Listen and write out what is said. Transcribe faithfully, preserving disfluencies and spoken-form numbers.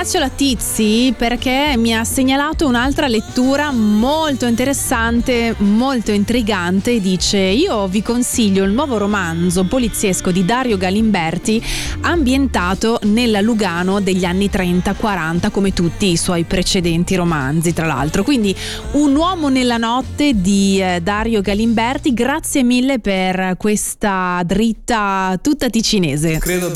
ringrazio la Tizi perché mi ha segnalato un'altra lettura molto interessante, molto intrigante. Dice: io vi consiglio il nuovo romanzo poliziesco di Dario Galimberti, ambientato nella Lugano degli anni trenta quaranta, come tutti i suoi precedenti romanzi, tra l'altro. Quindi Un uomo nella notte di eh, Dario Galimberti. Grazie mille per questa dritta tutta ticinese. Credo